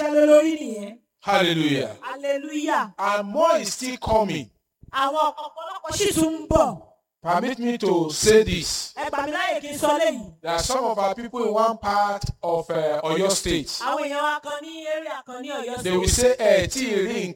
ṣiṣẹ́ lórí nìyẹn. Hallelujah. Hallelujah. And more is still coming. Àwọn ọ̀pọ̀lọpọ̀ sì tún ń bọ̀. Permit me to say this. Ẹ gbà mí láyè kí n sọ léyìí. There are some of our people in one part of Oyo State. Àwọn èèyàn wa kan ní area kan ní Ọ̀yọ́ They will State. say, tí ì rí